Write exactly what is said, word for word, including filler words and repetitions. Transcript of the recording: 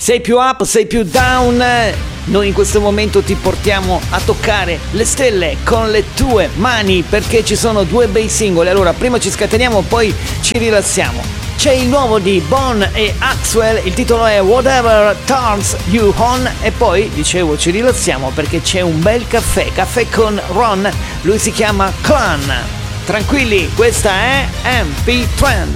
Sei più up, sei più down? Noi in questo momento ti portiamo a toccare le stelle con le tue mani, perché ci sono due bei singoli. Allora, prima ci scateniamo, poi ci rilassiamo. C'è il nuovo di Bon e Axwell, il titolo è Whatever Turns You On, e poi, dicevo, ci rilassiamo perché c'è un bel caffè, caffè con Ron, lui si chiama Clan. Tranquilli, questa è M P Trend.